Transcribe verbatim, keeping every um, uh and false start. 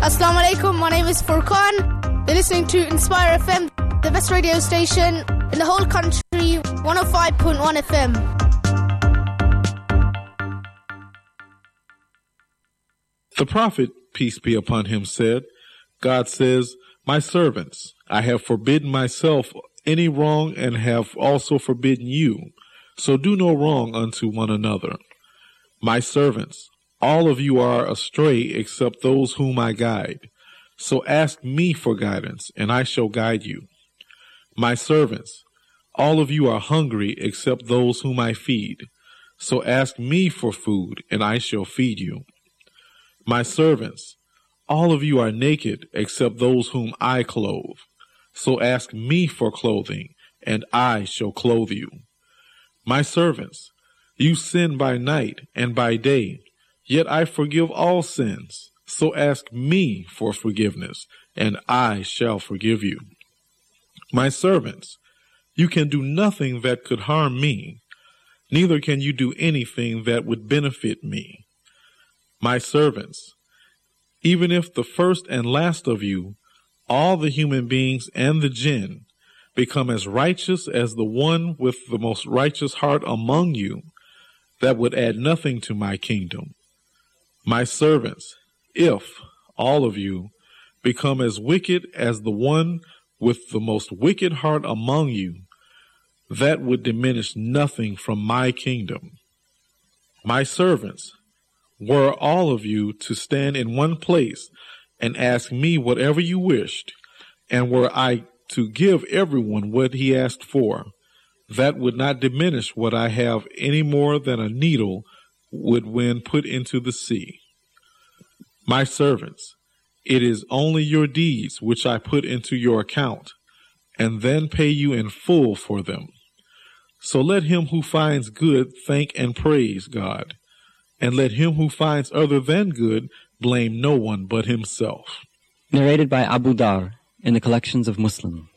Assalamu alaikum, my name is Furqan. You're listening to Inspire F M, the best radio station in the whole country, one oh five point one F M. The Prophet, peace be upon him, said, God says, my servants, I have forbidden myself any wrong and have also forbidden you, so do no wrong unto one another. My servants, all of you are astray except those whom I guide. So ask me for guidance, and I shall guide you. My servants, all of you are hungry except those whom I feed. So ask me for food, and I shall feed you. My servants, all of you are naked except those whom I clothe. So ask me for clothing, and I shall clothe you. My servants, you sin by night and by day, yet I forgive all sins. So ask me for forgiveness, and I shall forgive you. My servants, you can do nothing that could harm me, neither can you do anything that would benefit me. My servants, even if the first and last of you, all the human beings and the jinn, become as righteous as the one with the most righteous heart among you, that would add nothing to my kingdom. My servants, if all of you become as wicked as the one with the most wicked heart among you, that would diminish nothing from my kingdom. My servants, were all of you to stand in one place and ask me whatever you wished, and were I to give everyone what he asked for, that would not diminish what I have any more than a needle would when put into the sea. My servants, it is only your deeds which I put into your account, and then pay you in full for them. So let him who finds good thank and praise God, and let him who finds other than good blame no one but himself. Narrated by Abu Dar in the collections of Muslim.